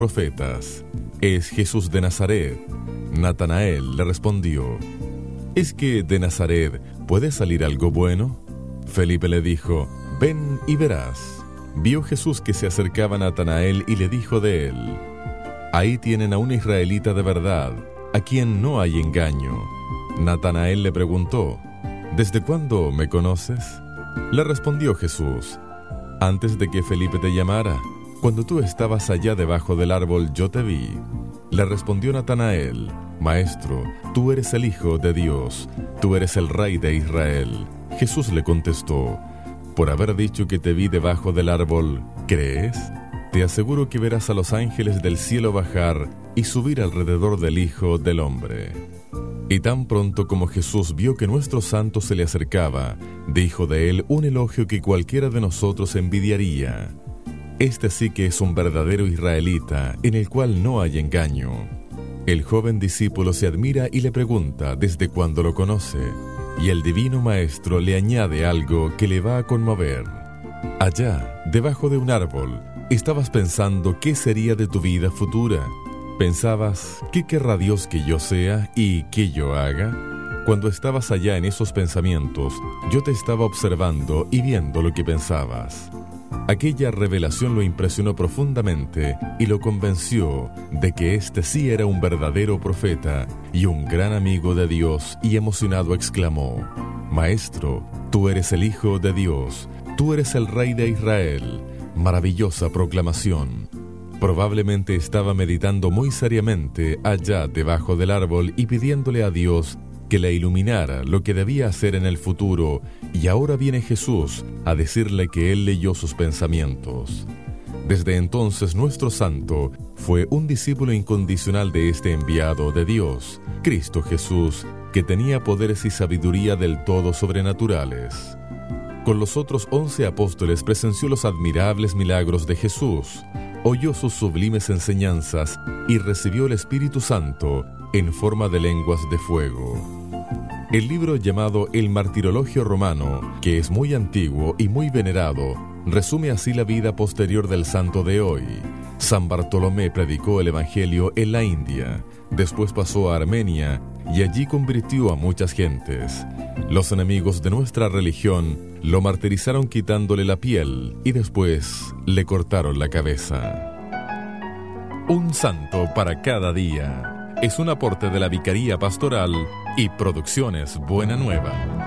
profetas. Es Jesús de Nazaret. Natanael le respondió: ¿Es que de Nazaret puede salir algo bueno? Felipe le dijo: ven y verás. Vio Jesús que se acercaba a Natanael y le dijo de él: ahí tienen a un israelita de verdad, a quien no hay engaño. Natanael le preguntó: ¿desde cuándo me conoces? Le respondió Jesús: antes de que Felipe te llamara, cuando tú estabas allá debajo del árbol, yo te vi. Le respondió Natanael: Maestro, tú eres el Hijo de Dios, tú eres el Rey de Israel. Jesús le contestó: por haber dicho que te vi debajo del árbol, ¿crees? Te aseguro que verás a los ángeles del cielo bajar y subir alrededor del Hijo del Hombre. Y tan pronto como Jesús vio que nuestro santo se le acercaba, dijo de él un elogio que cualquiera de nosotros envidiaría: este sí que es un verdadero israelita, en el cual no hay engaño. El joven discípulo se admira y le pregunta desde cuándo lo conoce, y el divino maestro le añade algo que le va a conmover. Allá, debajo de un árbol, estabas pensando qué sería de tu vida futura. Pensabas, ¿qué querrá Dios que yo sea y que yo haga? Cuando estabas allá en esos pensamientos, yo te estaba observando y viendo lo que pensabas. Aquella revelación lo impresionó profundamente y lo convenció de que este sí era un verdadero profeta y un gran amigo de Dios, y emocionado exclamó: Maestro, tú eres el Hijo de Dios, tú eres el Rey de Israel. Maravillosa proclamación. Probablemente estaba meditando muy seriamente allá debajo del árbol y pidiéndole a Dios que le iluminara lo que debía hacer en el futuro, y ahora viene Jesús a decirle que él leyó sus pensamientos. Desde entonces nuestro santo fue un discípulo incondicional de este enviado de Dios, Cristo Jesús, que tenía poderes y sabiduría del todo sobrenaturales. Con los otros 11 apóstoles presenció los admirables milagros de Jesús, oyó sus sublimes enseñanzas y recibió el Espíritu Santo en forma de lenguas de fuego. El libro llamado El Martirologio Romano, que es muy antiguo y muy venerado, resume así la vida posterior del santo de hoy. San Bartolomé predicó el Evangelio en la India, después pasó a Armenia y allí convirtió a muchas gentes. Los enemigos de nuestra religión lo martirizaron quitándole la piel y después le cortaron la cabeza. Un santo para cada día es un aporte de la Vicaría Pastoral y Producciones Buena Nueva.